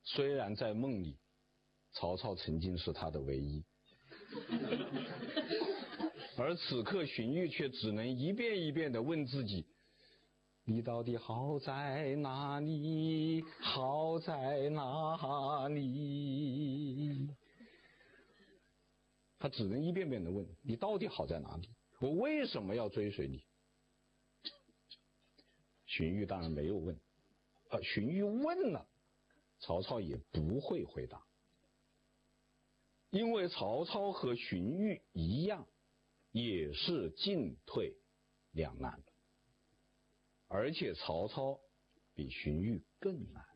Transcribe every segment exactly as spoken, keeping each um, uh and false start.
虽然在梦里，曹操曾经是他的唯一，而此刻荀彧却只能一遍一遍地问自己：你到底好在哪里？好在哪里？他只能一遍遍地问：你到底好在哪里？我为什么要追随你？荀彧当然没有问，啊，荀彧问了，曹操也不会回答，因为曹操和荀彧一样，也是进退两难的，而且曹操比荀彧更难。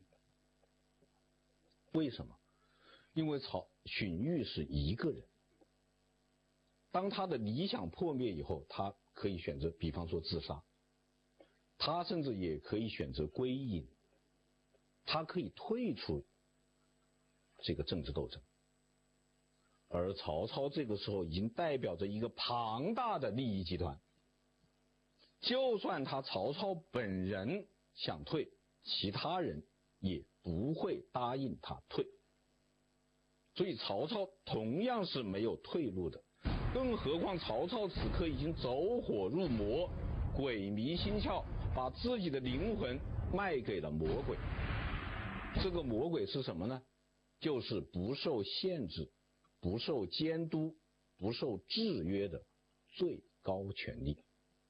为什么？因为曹荀彧是一个人，当他的理想破灭以后，他可以选择，比方说自杀，他甚至也可以选择归隐，他可以退出这个政治斗争。而曹操这个时候已经代表着一个庞大的利益集团，就算他曹操本人想退，其他人也不会答应他退，所以曹操同样是没有退路的。更何况曹操此刻已经走火入魔，鬼迷心窍，把自己的灵魂卖给了魔鬼。这个魔鬼是什么呢？就是不受限制、不受监督、不受制约的最高权力。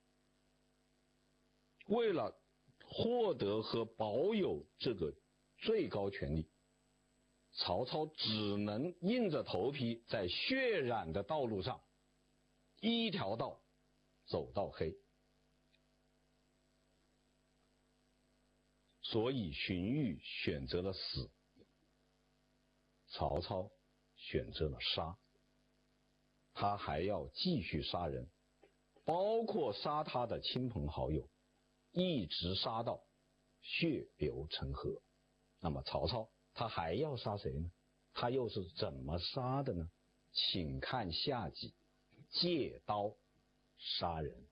为了获得和保有这个最高权力，曹操只能硬着头皮在血染的道路上一条道走到黑。所以荀彧选择了死，曹操选择了杀。他还要继续杀人，包括杀他的亲朋好友，一直杀到血流成河。那么曹操他还要杀谁呢？他又是怎么杀的呢？请看下集，借刀杀人。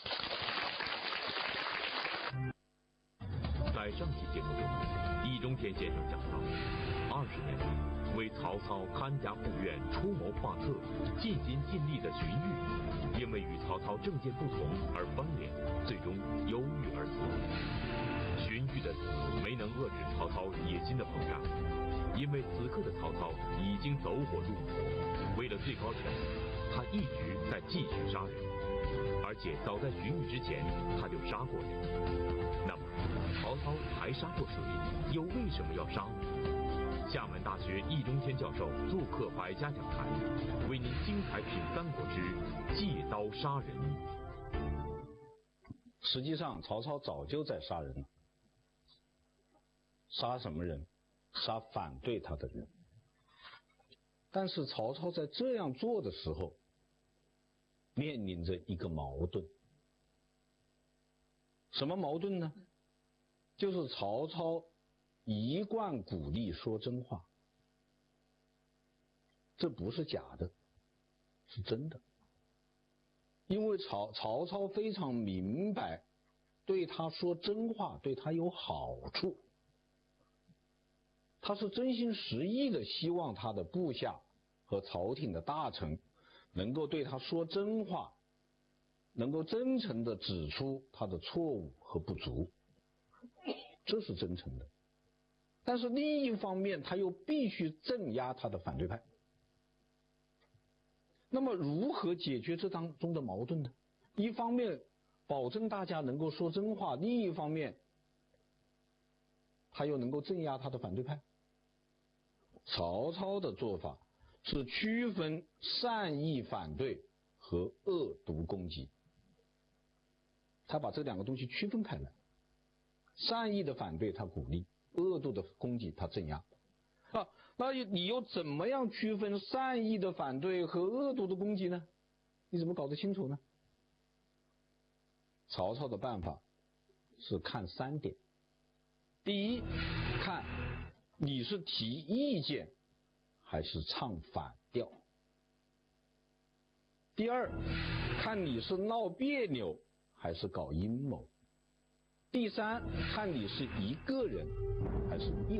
在上期节目中，易中天先生讲到，二十年来为曹操看家护院、出谋划策、尽心尽力的荀彧，因为与曹操政见不同而翻脸，最终忧郁而死。荀彧的死没能遏制曹操野心的膨胀，因为此刻的曹操已经走火入魔，为了最高权力，他一直在继续杀人，而且早在荀彧之前他就杀过人。那么曹操还杀过谁？又为什么要杀呢？厦门大学易中天教授做客百家讲坛，为您精彩品三国之借刀杀人。 实际上曹操早就在杀人了。杀什么人？杀反对他的人。但是曹操在这样做的时候，面临着一个矛盾。什么矛盾呢？就是曹操一贯鼓励说真话，这不是假的，是真的。因为曹曹操非常明白，对他说真话对他有好处，他是真心实意的希望他的部下和朝廷的大臣能够对他说真话，能够真诚地指出他的错误和不足，这是真诚的。但是另一方面，他又必须镇压他的反对派。那么如何解决这当中的矛盾呢？一方面保证大家能够说真话，另一方面他又能够镇压他的反对派。曹操的做法是区分善意反对和恶毒攻击，他把这两个东西区分开来。善意的反对他鼓励，恶毒的攻击他镇压。啊，那你又怎么样区分善意的反对和恶毒的攻击呢？你怎么搞得清楚呢？曹操的办法是看三点。第一，看你是提意见还是唱反调。第二，看你是闹别扭还是搞阴谋。第三，看你是一个人还是一